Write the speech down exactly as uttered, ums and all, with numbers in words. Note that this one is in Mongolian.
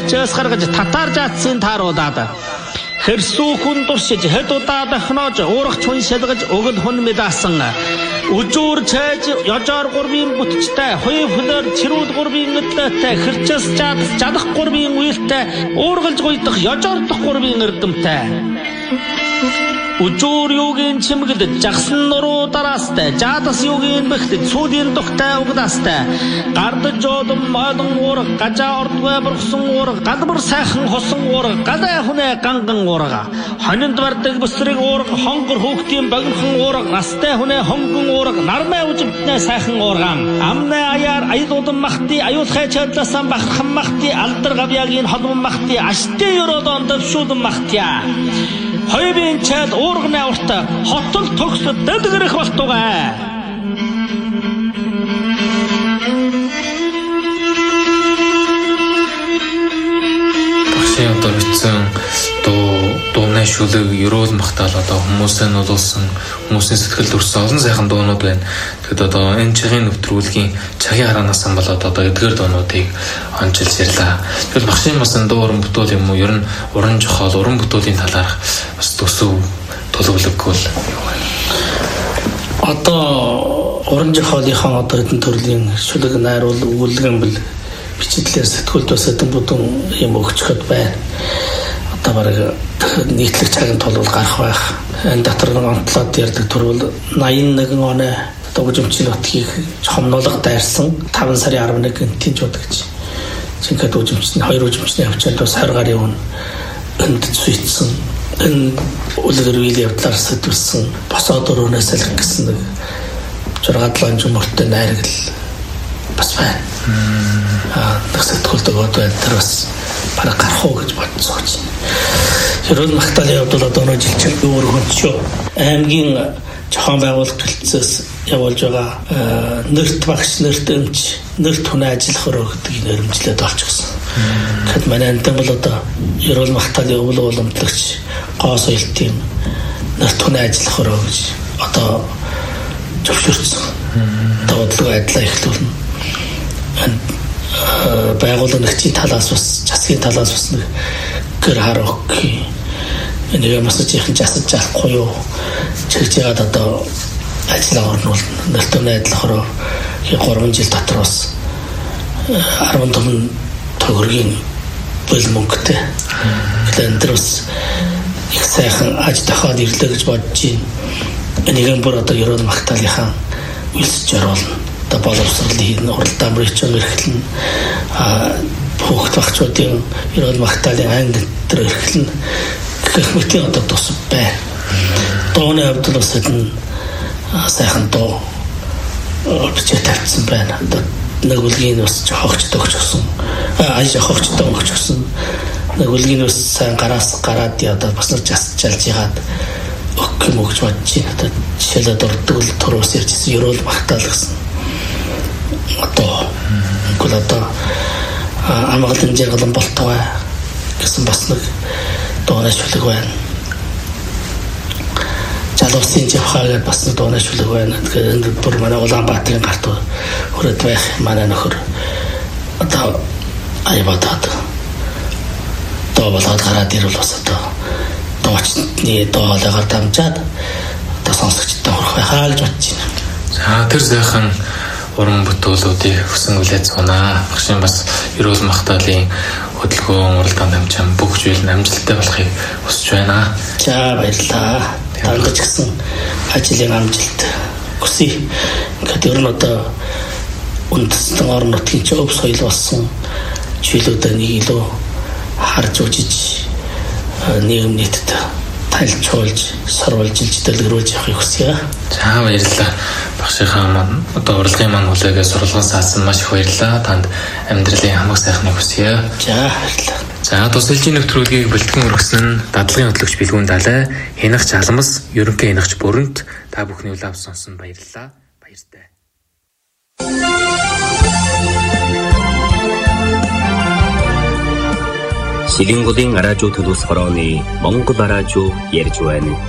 херчээс гаргаж татар жаатсын тааруудаад хэрсүүхэн туршиж хэд удаа дахнож уурах чун шалгаж өгөл хүн мэдаасан үжүүр чэж яжаар гурвын бүтчтэй хоёр хөлөр чирүүд гурвын өдлөтэй хэрчээс жаад жадах гурвын үйлтэй уургалж гуйдах яжаар дах гурвын эрдэмтэй үжүүр юугийн чимгэлд жагсан нуруу дараастай жадас юугийн бэхтэд сүүдийн духтай угдаастай гардаж жодон модон уурга гажаа ордгүй бургсан уурга гадбар сайхан хосон уурга гадаа хүнээ ганган уурга хонинт бардаг бүсрэг уурга хонгор хүүхдийн богинохон уурга настай хүнээ хонгон уурга нармай үжимтнээ сайхан уурга амнаа аяар аяудын махти аюулхай чадласан бахархан махти алдар гавьягийн холбон махти аштай ёроодон дэвшүүдэн махтия хоёрын чад уурганы урта хотол тогсод дэдгэрэх болтугай. Багшийн одоо бичсэн дуу дуунай шүлэг ерөөл махтаал одоо хүмүүсээ нуулсан хүмүүсийн сэтгэлд өрсөн олон сайхан дуунууд байна. Тэгэд одоо энэ чигийн нэвтрүүлгийн цагийн хараанаас болоод одоо эдгээр дуунуудыг онцлж ирлээ. Тэгэл багшийн бас дуу уран бүтээл юм уу ер нь уран зохиол уран бүтээлийн талаарх бас төсөв төлөвлөггүй л юу вэ? Одоо уран зохиолынхаа одоо хэдэн төрлийн шүлэг найруул өгүүлгэн бэл бичлэлээр сэтгүүлд бас хэдэн бүдүүн юм өгчөхөд байна. Одоо бараг нийтлэг цагийн толгой гарах байх. Энэ дотор нэг онцлоод ярддаг төрөл найман нэгэн оны дөгжимчийн нутгийг хомнолго дайрсан таван сарын арав нэг гинтийн жууд гэж. Жинхэнэ дөгжимчний хоёр дөгжимчний хавчаанд бас хайр гарын хүн энд суйцсан. Энэ үлгэр үйл явдлаар сэтгүүлсэн босоод өрөөнөөс л гэсэн нэг зургаад ланж мөртөө найрагл бас байна. Аа тэгсэтгүүлд өгөөд байна. Тэр бас бараг гарах уу гэж бодсон гэж. Ерөөл махтаалын явдал одоо нэг жилчил өөр хөнчөө аймгийн зохион байгуулалт төлцөөс явуулж байгаа нэрт багш нэрт эмч нэрт хүн ажиллах өрөө гэдэг нэрмжлээд олчихсон. Тэгэхэд манай энэ бол одоо ерөөл махтаалын өвөл уламжлагч гоо соёлтын нэрт хүн ажиллах өрөө гэж одоо зөвшөөрсөн. Доотлого айдлаа эхлүүлнэ. Байгууллагын нэгжийн талаас бас засгийн талаас бас нэг гэр харах нэг масажийн засаж авахгүй юу чигж яагаад одоо ажиллаа орнуулна нөлтөө найдлахаар гурван жил дотор бас арван таван төгрөгийн бэл мөнгөтэй тэгэхээр энэ бас их сайхан аж дахиад ирлээ гэж бодож байна. Энийгэн бүр одоо ерөөл махтаалынхаа үйлсж оруулна. Одоо боловсрол хийх уралдаан мөрөчөн эрхлэн а бүх багчуудын ерөөл махтаалын анги дээр эрхлэн гэх мэт одоо тус бай. Дооны хувьд бас энэ сайхан доо бичиж тавьсан байна. Одоо нэг үлгийн бас жоохчд өгчсөн. Аа жоохчд өгчсөн. Нэг үлгийн бас сайн гараас гараад одоо бас нэг жас жалж ягаад өгөх юм гэж бодож байна. Одоо жишээлээ дурдвал турус ярьжсэн ерөөл махтаал гэсэн. Одоо гол одоо амгалан жаргалан болтугай гэсэн бас нэг дооны шүлэг байна. Залуусын жавхаагаар бас нэг дооны шүлэг байна. Тэгэхээр энэ бүр манай Улаанбаатарын гарт хүрээд байх манай нөхөр одоо айбатаад доо болоод гараад ирвэл бас одоо доочны доолойгоор дамжаад одоо сонсогчтой хүрэх байхаа гэж бодож байна. За тэр сайхан уран бүтээлүүдийг хүсэн үлээж цунаа. Багшийн бас ерөөл махтаалын хөдөлгөөн уралдаан дамжаан бүх зүйл амжилттай болохыг хүсэж байна. За баярлалаа. Тандаж гисэн ажлын амжилт хүсье. Ингээд ер нь одоо үндэстэн орон нутгийн өв соёл болсон чиглэлүүдээ нэг илүү харж үзэж нийгэм нийтэд тайлбарлаж, сорволж, дэлгэрүүлж явахыг хүсье. За баярлалаа. Багшийнхаа маань одоо урлагийн маань хүлээгээ сурлаган саасан маш их баярлалаа. Танд амьдралын хамаг сайхныг хүсье. За баярлалаа. За тусалжийн нэвтрүүлгийг бэлтгэн өргөсөн нь дадлагын хөтлөгч Билгүүн Далай, Хянагч Аламс, ерөнхий хянагч Бүрэнт та бүхний улаав сонсон баярлалаа. Баяртай. Шилэнгудын радио төлөвлөс хорооны Монгол радио ярьж байна.